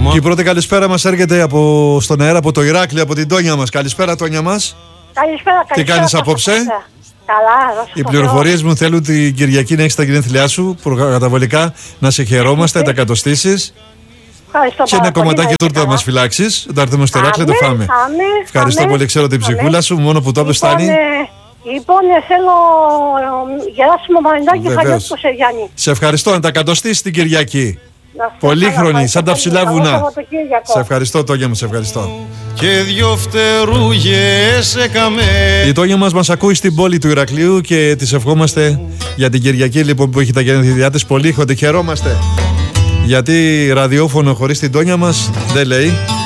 Και η πρώτη καλησπέρα μας έρχεται στον αέρα από το Ηράκλειο, από την Τόνια μας. Καλησπέρα, Τόνια μας. Καλησπέρα. Τι κάνεις απόψε? Καλά, Οι πληροφορίες μου θέλουν την Κυριακή να έχεις τα γενέθλιά σου. Προκαταβολικά να σε χαιρόμαστε, τα εκατοστήσεις. Και ένα κομματάκι τούρτα να μας φυλάξεις. Θα έρθουμε στο Ηράκλειο να το φάμε. Ευχαριστώ πολύ, ξέρω την ψυχούλα σου. Μόνο που το είπες φτάνει. Λοιπόν, θέλω Γεράσιμο Μαρινάκη, Χανιώτη Κωσεριάννη. Σε ευχαριστώ, να τα εκατοστήσεις την Κυριακή. Πολύχρονη, σαν τα ψηλά βουνά. Σε ευχαριστώ, Τόνια μου, σε ευχαριστώ. Και δυο φτερούγες έκαμε. Η Τόνια μας ακούει στην πόλη του Ηρακλείου και της ευχόμαστε για την Κυριακή λοιπόν που έχει τα γενέθλιά της. Πολύχρονη, χαιρόμαστε. Γιατί ραδιόφωνο χωρίς την Τόνια μας δεν λέει.